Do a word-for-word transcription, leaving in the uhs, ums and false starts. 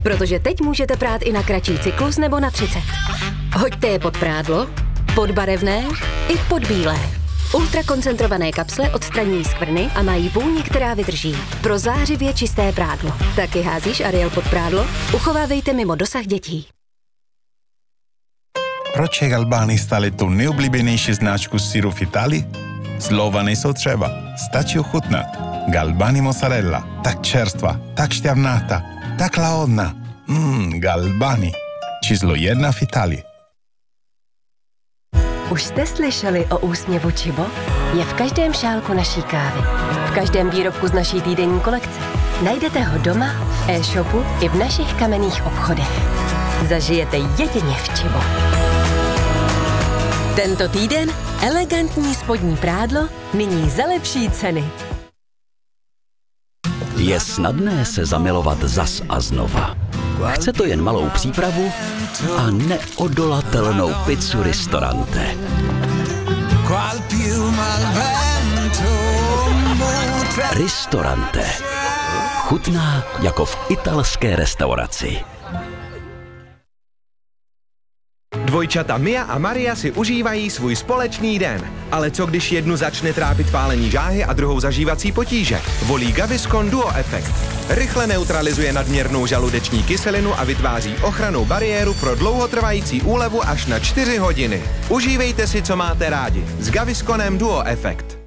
Protože teď můžete prát i na kratší cyklus nebo na třicet. Hoďte je pod prádlo, pod barevné i pod bílé. Ultrakoncentrované kapsle odstraňují skvrny a mají vůni, která vydrží. Pro zářivě čisté prádlo. Taky házíš Ariel pod prádlo? Uchovávejte mimo dosah dětí. Proč je Galbani stále tu nejoblíbenější značku syru v Itálii? Slova nejsou třeba, stačí ochutnat. Galbani mozzarella, tak čerstva, tak šťavnatá, tak lahodná. Mmm, Galbani, číslo jedna v Itálii. Už jste slyšeli o úsměvu Čibo? Je v každém šálku naší kávy. V každém výrobku z naší týdenní kolekce. Najdete ho doma, v e-shopu i v našich kamenných obchodech. Zažijete jedině v Čibo. Tento týden elegantní spodní prádlo, nyní za lepší ceny. Je snadné se zamilovat zas a znova. Chce to jen malou přípravu a neodolatelnou pizzu Ristorante. Ristorante. Chutná jako v italské restauraci. Dvojčata Mia a Maria si užívají svůj společný den. Ale co když jednu začne trápit pálení žáhy a druhou zažívací potíže? Volí Gaviscon Duo Effect. Rychle neutralizuje nadměrnou žaludeční kyselinu a vytváří ochrannou bariéru pro dlouhotrvající úlevu až na čtyři hodiny. Užívejte si, co máte rádi. S Gavisconem Duo Effect.